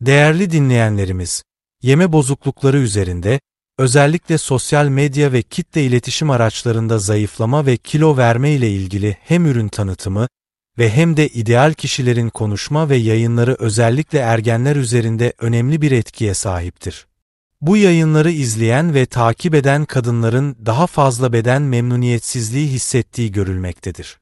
Değerli dinleyenlerimiz, yeme bozuklukları üzerinde, özellikle sosyal medya ve kitle iletişim araçlarında zayıflama ve kilo verme ile ilgili hem ürün tanıtımı ve hem de ideal kişilerin konuşma ve yayınları özellikle ergenler üzerinde önemli bir etkiye sahiptir. Bu yayınları izleyen ve takip eden kadınların daha fazla beden memnuniyetsizliği hissettiği görülmektedir.